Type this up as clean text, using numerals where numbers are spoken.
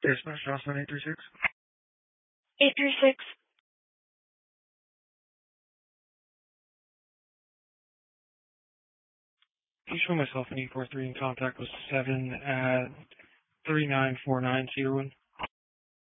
Dispatch, Jocelyn 836. 836. You show myself an 843 in contact with 7 at 3949 Cedar Wind.